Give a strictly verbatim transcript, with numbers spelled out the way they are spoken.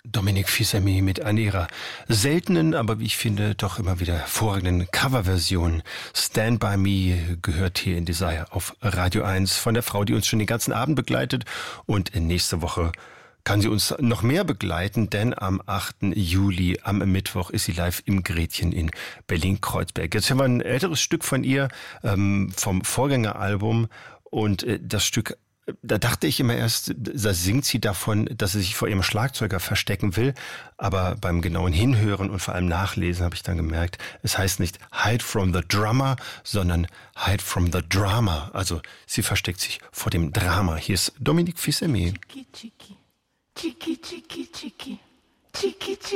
Dominique Fils-Aimé mit einer ihrer seltenen, aber wie ich finde, doch immer wieder hervorragenden Coverversion. Stand By Me gehört hier in Desire auf Radio eins von der Frau, die uns schon den ganzen Abend begleitet. Und nächste Woche kann sie uns noch mehr begleiten, denn am achten Juli, am Mittwoch, ist sie live im Gretchen in Berlin-Kreuzberg. Jetzt haben wir ein älteres Stück von ihr ähm, vom Vorgängeralbum und äh, das Stück, da dachte ich immer erst, da singt sie davon, dass sie sich vor ihrem Schlagzeuger verstecken will. Aber beim genauen Hinhören und vor allem Nachlesen habe ich dann gemerkt, es heißt nicht Hide from the Drummer, sondern Hide from the Drama. Also sie versteckt sich vor dem Drama. Hier ist Dominique Fils-Aimé. Chicky, chicky, chicky, chicky, chicky, chicky, chicky.